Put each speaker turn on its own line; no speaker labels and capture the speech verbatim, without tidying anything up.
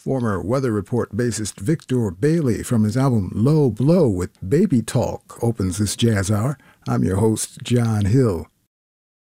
Former Weather Report bassist Victor Bailey from his album Low Blow with Baby Talk opens this jazz hour. I'm your host, John Hill.